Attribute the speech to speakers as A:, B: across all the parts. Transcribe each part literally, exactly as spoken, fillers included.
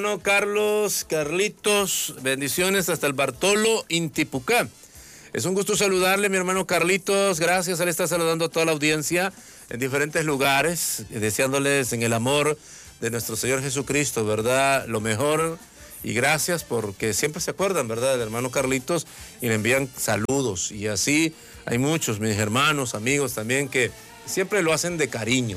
A: hermano Carlos, Carlitos, bendiciones hasta el Bartolo, Intipucá. Es un gusto saludarle, mi hermano Carlitos. Gracias, él está saludando a toda la audiencia en diferentes lugares, deseándoles en el amor de nuestro Señor Jesucristo, ¿verdad? Lo mejor. Y gracias porque siempre se acuerdan, ¿verdad?, del hermano Carlitos y le envían saludos. Y así hay muchos, mis hermanos, amigos también, que siempre lo hacen de cariño.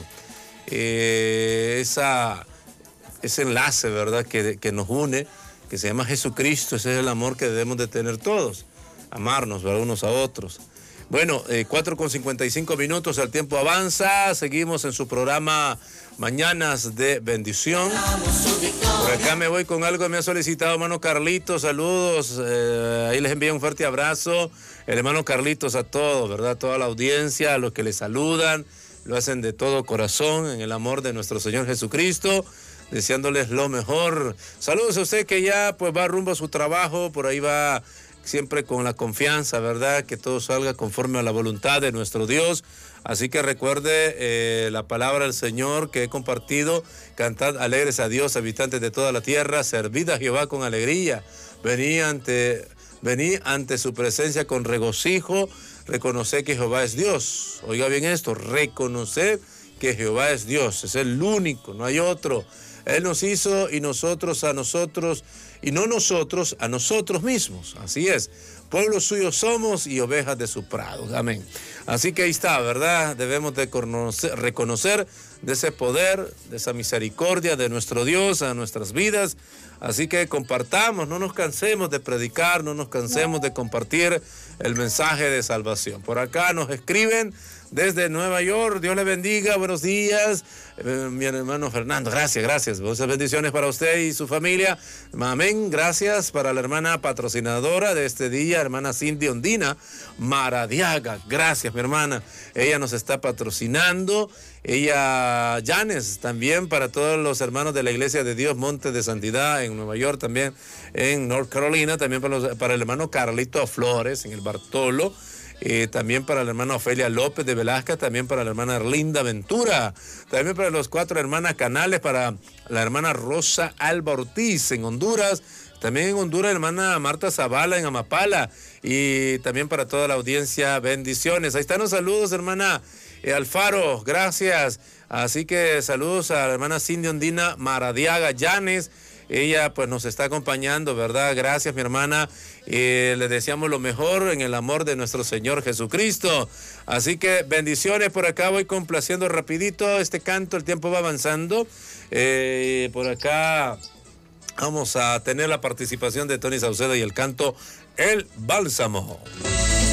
A: Eh, esa, ese enlace, ¿verdad?, que, que nos une, que se llama Jesucristo, ese es el amor que debemos de tener todos. Amarnos, ¿verdad?, unos a otros. Bueno, eh, cuatro con cincuenta y cinco minutos, el tiempo avanza, seguimos en su programa Mañanas de Bendición. Por acá me voy con algo que me ha solicitado hermano Carlitos, saludos, eh, ahí les envío un fuerte abrazo, el hermano Carlitos a todos, ¿verdad?, toda la audiencia, a los que le saludan, lo hacen de todo corazón, en el amor de nuestro Señor Jesucristo, deseándoles lo mejor. Saludos a usted que ya pues va rumbo a su trabajo, por ahí va siempre con la confianza, ¿verdad?, que todo salga conforme a la voluntad de nuestro Dios. Así que recuerde eh, la palabra del Señor que he compartido: cantad alegres a Dios, habitantes de toda la tierra, servid a Jehová con alegría, vení ante, vení ante su presencia con regocijo, reconocer que Jehová es Dios. Oiga bien esto, reconocer que Jehová es Dios, es el único, no hay otro. Él nos hizo y nosotros a nosotros, y no nosotros a nosotros mismos. Así es, pueblo suyo somos y ovejas de su prado. Amén. Así que ahí está, ¿verdad? Debemos de conocer, reconocer de ese poder, de esa misericordia de nuestro Dios a nuestras vidas. Así que compartamos, no nos cansemos de predicar, no nos cansemos de compartir el mensaje de salvación. Por acá nos escriben desde Nueva York, Dios le bendiga, buenos días, eh, mi hermano Fernando, gracias, gracias, muchas bendiciones para usted y su familia, amén, gracias para la hermana patrocinadora de este día, hermana Cindy Ondina Maradiaga, gracias mi hermana, ella nos está patrocinando, ella, Janes, también para todos los hermanos de la Iglesia de Dios Monte de Santidad en Nueva York, también en North Carolina, también para, los, para el hermano Carlito Flores en el Bartolo, Eh, también para la hermana Ofelia López de Velasca, también para la hermana Erlinda Ventura, también para los cuatro hermanas Canales, para la hermana Rosa Alba Ortiz en Honduras, también en Honduras la hermana Marta Zavala en Amapala, y también para toda la audiencia, bendiciones. Ahí están los saludos, hermana eh, Alfaro, gracias. Así que saludos a la hermana Cindy Ondina Maradiaga Llanes. Ella pues nos está acompañando, ¿verdad? Gracias mi hermana, eh, le deseamos lo mejor en el amor de nuestro Señor Jesucristo. Así que bendiciones. Por acá voy complaciendo rapidito este canto, el tiempo va avanzando. Eh, por acá vamos a tener la participación de Tony Saucedo y el canto El Bálsamo.